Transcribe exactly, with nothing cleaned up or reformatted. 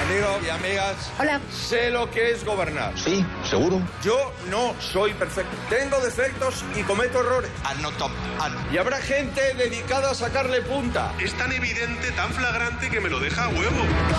Amigos y amigas. Hola. Sé lo que es gobernar. Sí, seguro. Yo no soy perfecto. Tengo defectos y cometo errores. I'm not top. I'm... Y habrá gente dedicada a sacarle punta. Es tan evidente, tan flagrante que me lo deja a huevo.